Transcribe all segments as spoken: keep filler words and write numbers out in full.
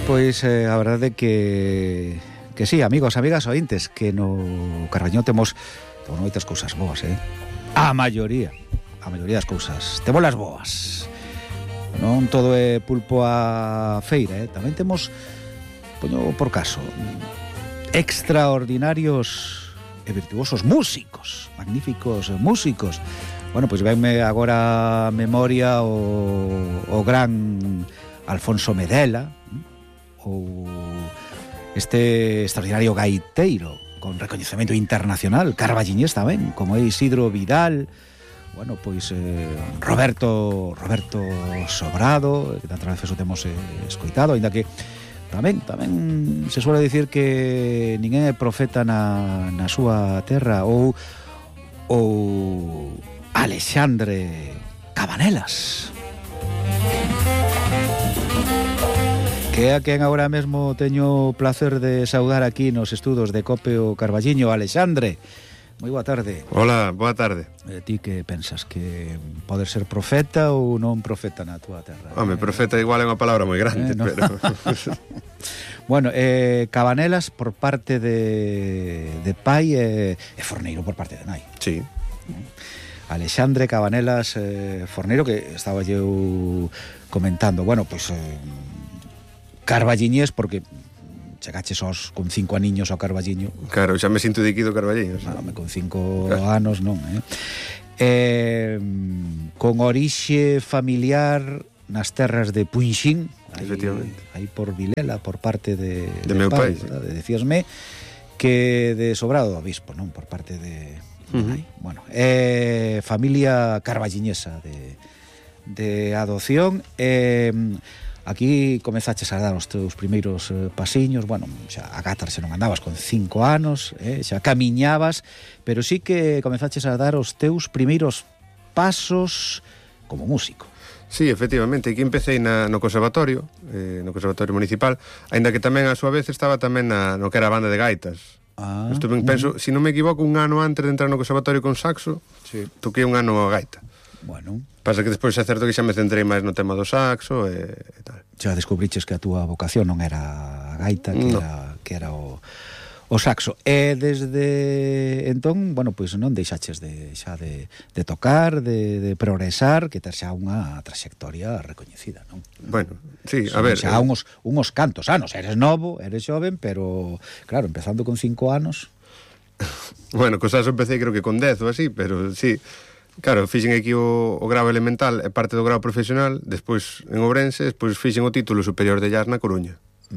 Pois eh, a verdade que que sí, amigos, amigas ointes, que no Carballiño temos temos moitas cousas boas, eh? A maioría, a maioría das cousas, temos las boas. Non todo é pulpo a feira, eh? Tamén temos, poño por caso, extraordinarios e virtuosos músicos, magníficos músicos. Bueno, pois venme agora a memoria o, o gran Alfonso Medela, ou este extraordinario gaiteiro con recoñecemento internacional, carballiñés tamén, como é Isidro Vidal, bueno, pois eh, Roberto Roberto Sobrado, que tantas veces o temos eh, escoitado, ainda que tamén tamén se suele dicir que ninguén é profeta na, na súa terra, ou ou Alexandre Cabanelas, que é a quen agora mesmo teño o placer de saudar aquí nos estudos de Cope o Carballiño. Alexandre, moi boa tarde. Hola, boa tarde. E ti que pensas, que podes ser profeta ou non profeta na túa terra? Home, profeta igual é unha palabra moi grande, eh, no. pero... Bueno, eh, Cabanelas por parte de, de pai e, e Forneiro por parte de nai. Sí. Alexandre Cabanelas eh, Forneiro, que estaba eu comentando, bueno, pois... Pues, eh, carballiñés, porque chegaches aos con cinco aniños ao Carballiño. Claro, xa me sinto diquido Carballiño. No, me con cinco claro. anos non, eh? eh con orixe familiar nas terras de Punxín, aí, efectivamente, aí por Vilela, por parte de de, de meu pai, pai, sí. Decíasme que de Sobrado do Obispo, non, por parte de, de uh-huh. aí. Bueno, eh familia carballiñesa de de adopción. eh Aquí comezaches a dar os teus primeiros eh, pasiños, bueno, xa a Gátar se non andabas con cinco anos, eh, xa camiñabas, pero sí que comezaches a dar os teus primeiros pasos como músico. Sí, efectivamente, aquí empecé na, no conservatorio, eh, no conservatorio municipal, aínda que tamén a súa vez estaba tamén na, no que era a banda de gaitas. Ah, Estuve, uh-huh. penso, se si non me equivoco, un ano antes de entrar no conservatorio con saxo, sí. toquei un ano a gaita. Bueno. Pasa que despois é certo que xa me centrei máis no tema do saxo e, e tal. Xa descubriches que a túa vocación non era a gaita, que no. era que era o o saxo. E desde entón, bueno, pois non deixaches de xa de de tocar, de de progresar, que ter xa unha traxectoria recoñecida, non? Bueno, sí, a Son ver, xa eh... uns uns cantos anos, eres novo, eres xoven, pero claro, empezando con cinco anos. Bueno, cosas empecé creo que con dez ou así, pero sí. Claro, fixen aquí o, o grau elemental e parte do grau profesional, despois en Ourense, despois fixen o título superior de jazz na Coruña.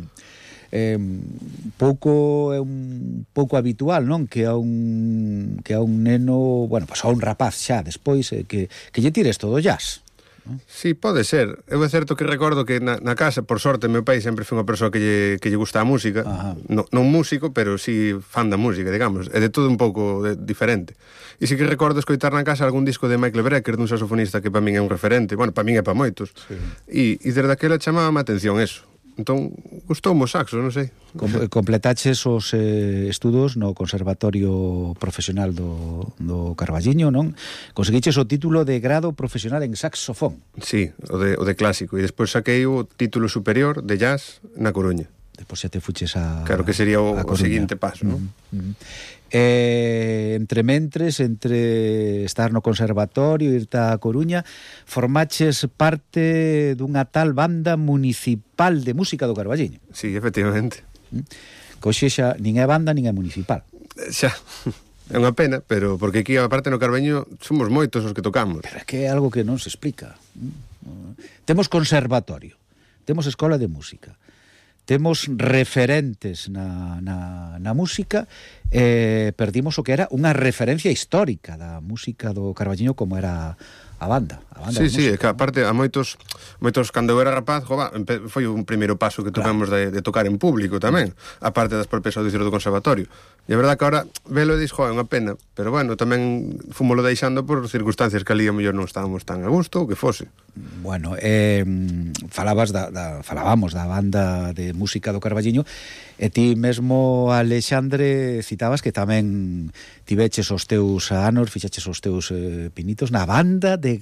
Eh, pouco é un pouco habitual, non? Que a un que a un neno, bueno, pois pues a un rapaz xa despois eh, que que lle tires todo jazz. ¿No? Sí, pode ser. Eu é certo que recordo que na, na casa, por sorte, meu pai sempre foi unha persoa que lle, que lle gusta a música. No, non músico, pero sí fan da música, digamos. É de todo un pouco de, diferente. E sí que recordo escoitar na casa algún disco de Michael Brecker, dun saxofonista que para min é un referente. Bueno, para min é para moitos. Sí. E, e desde aquela chamaba a atención eso. Entón, gustoume o saxo, non sei. Com, completaches os eh, estudos no Conservatorio Profesional do, do Carballiño, non? Conseguiches o título de grado profesional en saxofón. Sí, o de, o de clásico. E despois saquei o título superior de jazz na Coruña. Despois xa te fuches a... Claro que sería o, o seguinte paso, non? Mm-hmm. Eh, entre mentres, entre estar no conservatorio e irte a Coruña, formaches parte dunha tal banda municipal de música do Carballiño. Sí, efectivamente. Coxe xa nin é banda nin é municipal. Xa, é unha pena, pero porque aquí aparte no Carballiño somos moitos os que tocamos. Pero é que é algo que non se explica. Temos conservatorio, temos escola de música, temos referentes na, na, na música, eh, perdimos o que era unha referencia histórica da música do Carballiño como era a banda, a banda sí, de música. Sí, que aparte a moitos moitos cando eu era rapaz, jova, foi un primeiro paso que tocamos claro. de, de tocar en público tamén, aparte das propias audicións do conservatorio. E a verdade que agora velo e dis, joa, é unha pena, pero bueno, tamén fomolo deixando por circunstancias que ali a mellor non estábamos tan a gusto ou que fose. Bueno, eh, falabas da, da falábamos da banda de música do Carballiño e ti mesmo, Alexandre, citabas que tamén tiveches os teus anos, fixaches os teus eh, pinitos na banda de gaitas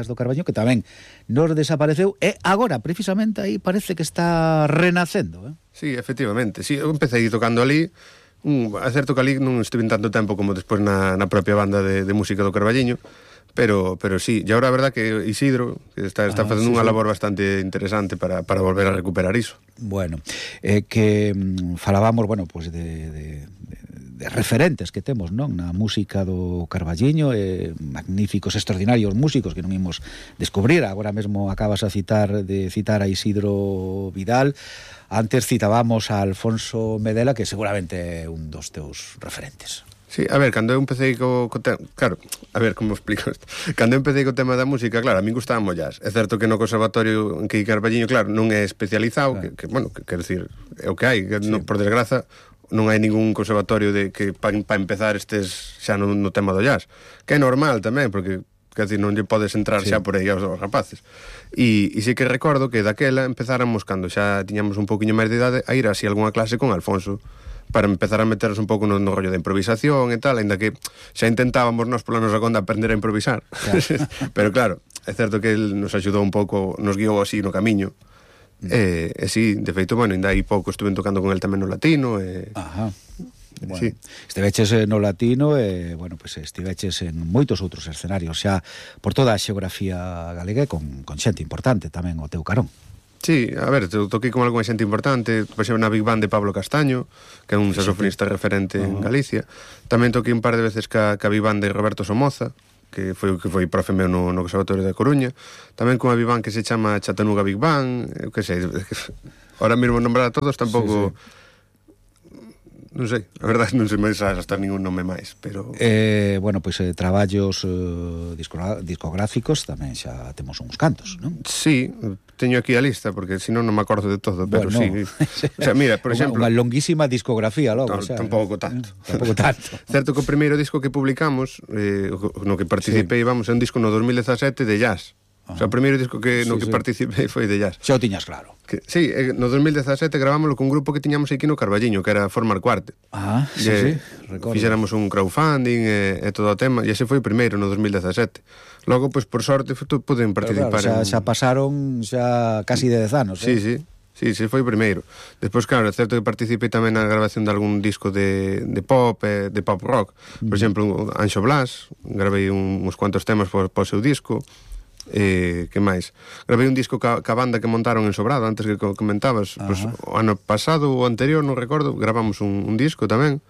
do Carballiño, que tamén nos desapareceu, e agora, precisamente, aí parece que está renacendo, eh? Sí, efectivamente. Sí, eu empecé tocando ali, un, é certo que ali non estuve tanto tempo como despois na, na propia banda de, de música do Carballiño, pero pero sí, e agora a verdad que Isidro que está, está ah, facendo sí, unha sí. labor bastante interesante para, para volver a recuperar iso. Bueno, eh, que mm, falábamos, bueno, pues de, de, de referentes que temos, non, na música do Carballiño, eh, magníficos, extraordinarios músicos que non imos descubrir. Agora mesmo acabas a citar de citar a Isidro Vidal. Antes citábamos a Alfonso Medela, que seguramente é un dos teus referentes. Sí, a ver, cando eu empecé co, co tema, claro, a ver, como explico isto. Cando eu empecé co tema da música, claro, a mí gustaba mollas. É certo que no conservatorio en que Carballiño, claro, non é especializado, claro. que, que, bueno, que, quero decir, é o que hai, que sí. no, por desgraza, non hai ningún conservatorio de que para pa empezar estes xa no, no tema do jazz, que é normal tamén, porque quer decir, non lle podes entrar sí. xa por aí aos, aos rapaces. E, e sí que recordo que daquela empezáramos, cando xa tiñamos un pouquiño máis de idade, a ir así a algunha clase con Alfonso, para empezar a meternos un pouco no, no rollo de improvisación e tal, ainda que xa intentábamos nós pola nosa conta aprender a improvisar. Claro. Pero claro, é certo que el nos axudou un pouco, nos guiou así no camiño. Mm. E, e sí, de feito, bueno, ainda hai pouco estuve tocando con el tamén no latino. E... Ajá. Bueno, sí. Estiveches no latino e, bueno, pues estiveches en moitos outros escenarios xa por toda a xeografía galega con, con xente importante tamén o teu carón. Sí, a ver, toquei con algunha xente importante, por exemplo, na Big Band de Pablo Castaño, que é un saxofonista referente uh-huh. en Galicia. Tamén toquei un par de veces ca, ca Big Band de Roberto Somoza, que foi que foi profe meu no, no Conservatorio da Coruña. Tamén con a Big Band que se chama Chattanooga Big Band, eu que sei, ahora mesmo nombrar a todos tampouco... Sí, sí. Non sei, a verdade non sei máis hasta ningún nome máis, pero... Eh, bueno, pois pues, eh, traballos eh, discográficos tamén xa temos uns cantos, non? Sí, teño aquí a lista, porque senón non me acordo de todo, pero bueno, sí. O sea, mira, por exemplo... Unha longuísima discografía, logo, no, xa. Tampouco tanto. Eh, tampouco tanto. Certo que o primeiro disco que publicamos, eh, no que participei, sí. vamos, é un disco no dos mil dezasete de jazz. O sea, o primeiro disco que no sí, que sí. participei foi de jazz. Xa o tiñas claro. Que, sí, no dos mil dezasete gravámoslo con un grupo que tiñamos aquí no Carballiño, que era Formar Quartet. Ah, sí, e, sí, recordo. Fixéramos un crowdfunding e, e todo o tema, e ese foi o primeiro no dos mil dezasete. Logo, pois, por sorte, poden participar. Claro, xa, en... xa pasaron xa casi dez anos, sí, eh? Sí, sí, sí, foi o primeiro. Despois, claro, é certo que participei tamén na grabación de algún disco de, de pop, eh, de pop rock. Por mm. exemplo, Anxo Blas, gravei un, uns cuantos temas por, por seu disco. Eh, que máis? Gravei un disco ca, ca banda que montaron en Sobrado, antes que comentabas, pues, o ano pasado ou anterior, non recordo, gravamos un, un disco tamén.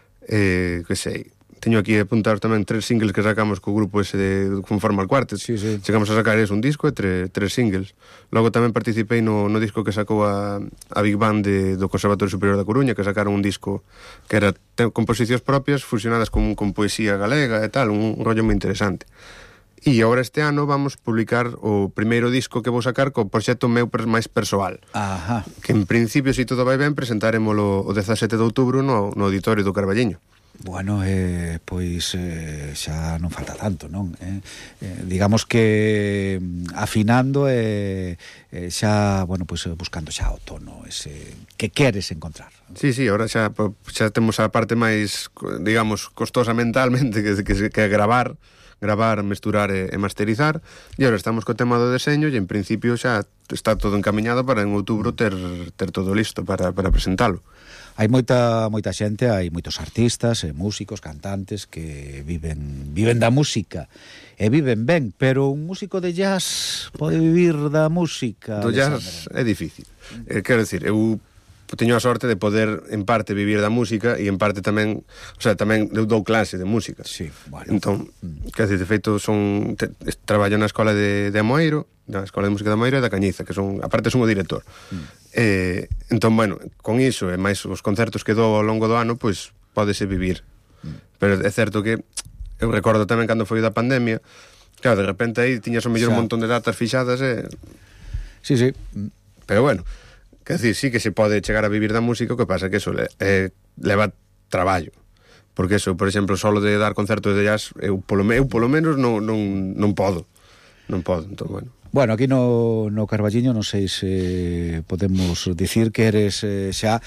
Eh, que sei, teño aquí apuntar tamén tres singles que sacamos co grupo ese de Formal Quartet. Sí, sí. Chegamos a sacar eso, un disco e tre, tres singles. Logo tamén participei no, no disco que sacou a, a Big Band de, do Conservatorio Superior da Coruña, que sacaron un disco que era te, composicións propias fusionadas con, con poesía galega e tal, un, un rollo moi interesante. E agora este ano vamos publicar o primeiro disco que vou sacar co proxecto meu máis persoal. Ajá. Que en principio, se si todo vai ben, presentaremoslo o dezasete de outubro no, no Auditorio do Carballiño. Bueno, eh, pois eh, xa non falta tanto, non? Eh, eh, digamos que afinando e eh, eh, xa, bueno, pois buscando xa o tono ese que queres encontrar. Sí, sí, ahora xa, xa temos a parte máis, digamos, costosa mentalmente que, que, que gravar gravar, mesturar e, e masterizar, e agora estamos co tema do deseño e en principio xa está todo encamiñado para en outubro ter, ter todo listo para, para presentalo. Hai moita moita xente, hai moitos artistas, e músicos, cantantes que viven viven da música e viven ben, pero un músico de jazz pode vivir da música. Do jazz é difícil. Eh, quero decir, eu teño a sorte de poder en parte vivir da música e en parte tamén, o sea, tamén eu dou clase de música. Sí, bueno. Entón, mm. que de feito son te, traballo na escola de, de Amoeiro, na escola de música de Amoeiro e da Cañiza, que son, aparte son o director. Mm. Eh, entón, bueno, con iso e máis os concertos que dou ao longo do ano, pois pódese vivir. Mm. Pero é certo que eu recordo tamén cando foi da pandemia, claro, de repente aí tiñas o mellor un montón de datas fixadas e... Sí, sí. Pero bueno, que decir, sí que se pode chegar a vivir da música, o que pasa que eso le, eh, leva traballo. Porque eso, por exemplo, solo de dar concertos de jazz, eu polo, eu polo menos non, non, non podo. Non podo, entón, bueno. Bueno, aquí no, no Carballiño non sei se podemos dicir que eres eh, xa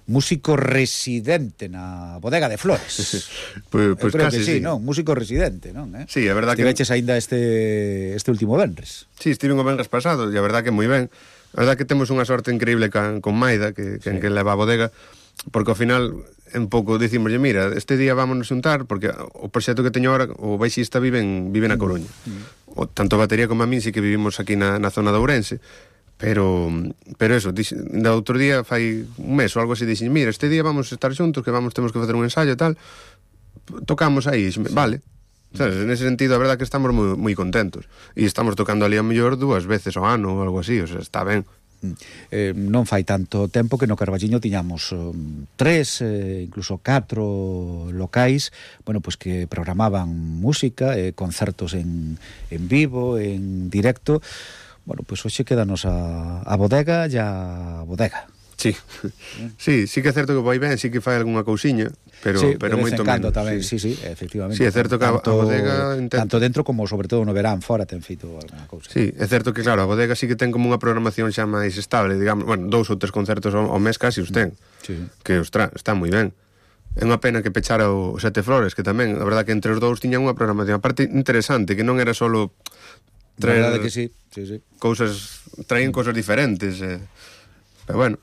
músico residente na Bodega de Flores. Pois pues, pues creo casi, que sí, sí. non? Músico residente, non? Eh? Sí, é verdad que... Estiveches aínda este, este último venres. Sí, estive un venres pasado, e a verdad que moi ben. A verdad que temos unha sorte increíble con, con Maida, que, que, sí. que leva a bodega, porque ao final, un pouco, dicimoslle, mira, este día vámonos xuntar, porque o proxecto que teño ahora, o baixista vive, en, vive na Coruña. Mm. O, tanto a batería como a min, sí que vivimos aquí na, na zona de Ourense, pero, pero eso, dix, da outro día, fai un mes ou algo así, dixen, mira, este día vamos a estar xuntos, que vamos, temos que facer un ensayo e tal, tocamos aí, sí. Vale. Sabes, en ese sentido, a verdad que estamos moi, moi contentos. E estamos tocando ali a mellor dúas veces ao ano ou algo así, o sea, está ben. Eh, non fai tanto tempo que no Carballiño tiñamos um, tres, eh, incluso catro locais, bueno, pues que programaban música, eh, concertos en, en vivo, en directo. Bueno, pues hoxe quedanos a, a bodega e a bodega. Sí, sí, sí que é certo que vai ben, sí que fai algunha cousiña, pero, sí, pero moito menos. Tamén, sí. sí, sí, efectivamente. Sí, é certo que tanto, a bodega... Intenta... Tanto dentro como, sobre todo, no verán, fora ten feito alguna cousa. Sí, é certo que, claro, a bodega sí que ten como unha programación xa máis estable, digamos, bueno, dous ou tres concertos ao, ao mes casi os ten, sí. Que, ostra, está moi ben. É unha pena que pechara o Sete Flores, que tamén, a verdad que entre os dous tiñan unha programación, aparte interesante, que non era solo... Traer... verdade que sí, sí, sí. Cousas, traían cousas diferentes, eh, pero bueno...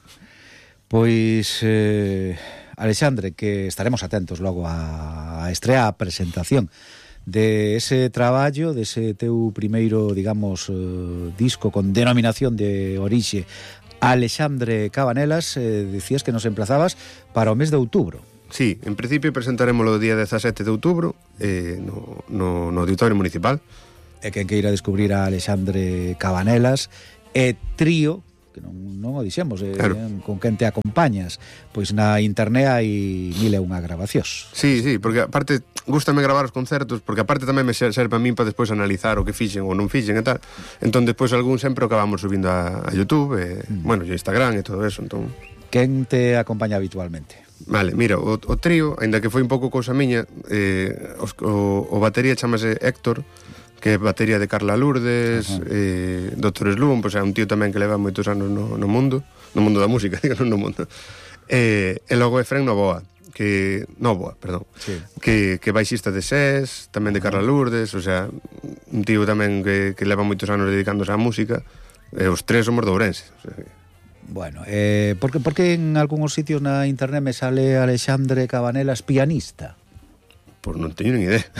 Pois, eh, Alexandre, que estaremos atentos logo a, a estrea, a presentación de ese traballo, de ese teu primeiro, digamos, eh, disco con denominación de orixe, Alexandre Cabanelas, eh, decías que nos emplazabas para o mes de outubro. Sí, en principio presentaremos o día dezasete de outubro eh, no, no, no Auditorio Municipal. E quen queira descubrir a Alexandre Cabanelas e trío, que non, non o dixemos, eh, claro. Con quen te acompañas, pois na internet hai mil e unha grabacións. Sí, sí, porque aparte gústame gravar os concertos, porque aparte tamén me serve a min para despois analizar o que fixen ou non fixen e tal. Entón despois algún sempre o acabamos subindo a, a YouTube, e, mm. bueno, e Instagram e todo eso, entón... Quen te acompaña habitualmente? Vale, mira, o, o trío, aínda que foi un pouco cousa miña, eh, os, o, o batería chamase Héctor, que é batería de Carla Lourdes, eh, doutor Slum, pois é un tío tamén que leva moitos anos no, no mundo, no mundo da música, digo, non no mundo. Eh, e logo é Fren Novoa, que Novoa, perdón, sí. que, que baixista de SES, tamén de Carla Lourdes, o sea, un tío tamén que, que leva moitos anos dedicándose á música, e os tres somos de Ourense. O sea, bueno, eh, por que, por que en algúns sitios na internet me sale Alexandre Cabanelas pianista? Pois non teño nin idea.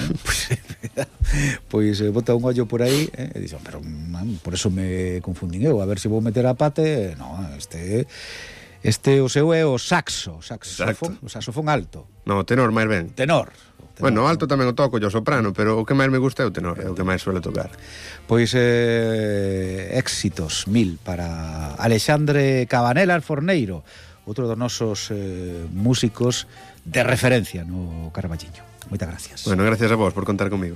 Pois eh, bota un ollo por aí, eh, e dixo, pero man, por eso me confundín eu, a ver se vou meter a pate. No, este este o seu é o saxo, saxofón, o saxofón alto. No, tenor máis ben. Tenor. tenor bueno, alto tamén o toco, yo soprano, pero o que máis me gusta é o tenor, é o que máis suele tocar. Pois eh, éxitos mil para Alexandre Cabanelas Forneiro, outro dos nosos eh, músicos de referencia no Carballiño. Moitas gracias. Bueno, gracias a vos por contar comigo.